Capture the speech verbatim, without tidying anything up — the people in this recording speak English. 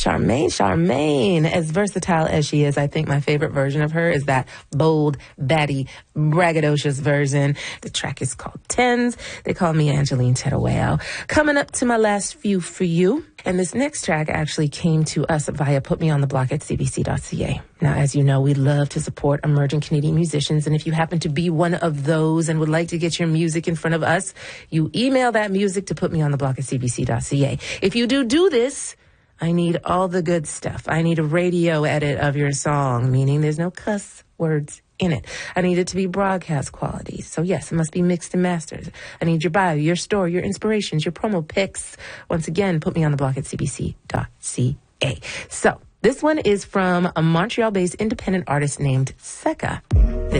Charmaine, Charmaine, as versatile as she is, I think my favorite version of her is that bold, batty, braggadocious version. The track is called Tens. They call me Angeline Teruel. Coming up to my last few for you. And this next track actually came to us via Put Me on the Block at c b c dot c a. Now, as you know, we love to support emerging Canadian musicians. And if you happen to be one of those and would like to get your music in front of us, you email that music to Put Me on the Block at c b c dot c a. If you do do this, I need all the good stuff. I need a radio edit of your song, meaning there's no cuss words in it. I need it to be broadcast quality. So yes, it must be mixed and mastered. I need your bio, your story, your inspirations, your promo pics. Once again, Put Me on the Block at c b c dot c a. So this one is from a Montreal-based independent artist named Seka.